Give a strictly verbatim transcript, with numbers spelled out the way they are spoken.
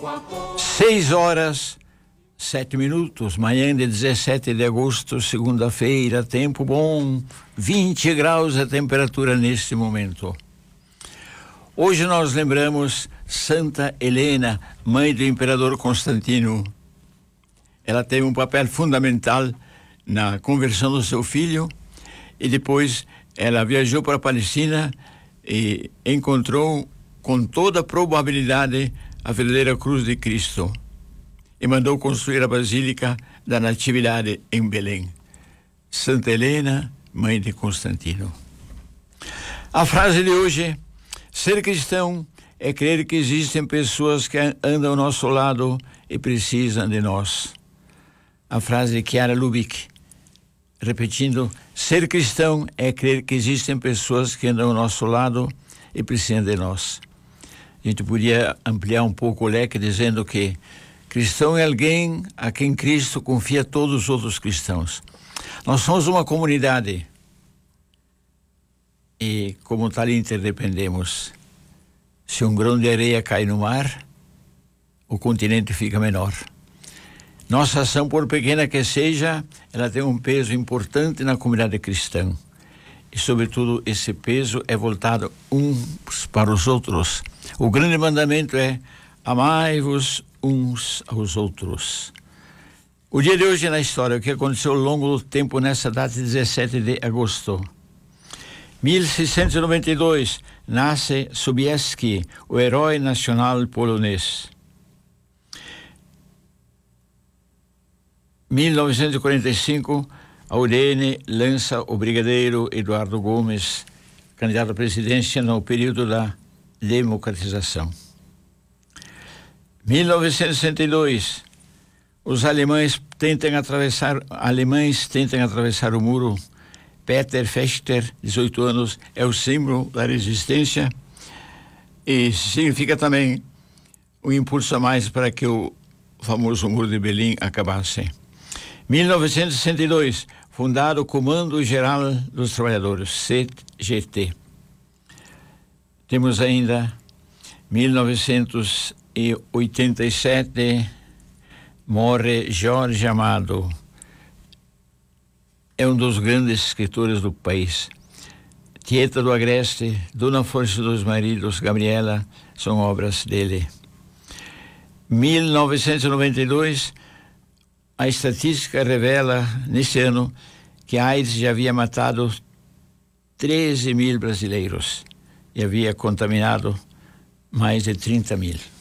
Seis horas, sete minutos, manhã de dezessete de agosto, segunda-feira, tempo bom, vinte graus a temperatura neste momento. Hoje nós lembramos Santa Helena, mãe do imperador Constantino. Ela teve um papel fundamental na conversão do seu filho e depois ela viajou para a Palestina e encontrou com toda probabilidade a verdadeira cruz de Cristo e mandou construir a Basílica da Natividade em Belém. Santa Helena, mãe de Constantino. A frase de hoje: ser cristão é crer que existem pessoas que andam ao nosso lado e precisam de nós. A frase de Chiara Lubick, repetindo: ser cristão é crer que existem pessoas que andam ao nosso lado e precisam de nós. A gente podia ampliar um pouco o leque dizendo que cristão é alguém a quem Cristo confia todos os outros cristãos. Nós somos uma comunidade e, como tal, interdependemos. Se um grão de areia cai no mar, o continente fica menor. Nossa ação, por pequena que seja, ela tem um peso importante na comunidade cristã. E, sobretudo, esse peso é voltado uns para os outros. O grande mandamento é: amai-vos uns aos outros. O dia de hoje na história, o que aconteceu ao longo do tempo nessa data de dezessete de agosto. mil seiscentos e noventa e dois, nasce Sobieski, o herói nacional polonês. mil novecentos e quarenta e cinco, a U D N lança o brigadeiro Eduardo Gomes, candidato à presidência no período da democratização. mil novecentos e sessenta e dois, os alemães tentam atravessar, alemães tentam atravessar o muro. Peter Fechter, dezoito anos, é o símbolo da resistência e significa também um impulso a mais para que o famoso Muro de Berlim acabasse. mil novecentos e sessenta e dois, fundado o Comando Geral dos Trabalhadores, C G T. Temos ainda mil novecentos e oitenta e sete, morre Jorge Amado. É um dos grandes escritores do país. Tieta do Agreste, Dona Força dos Maridos, Gabriela, são obras dele. mil novecentos e noventa e dois, a estatística revela, nesse ano, que a AIDS já havia matado treze mil brasileiros e havia contaminado mais de trinta mil.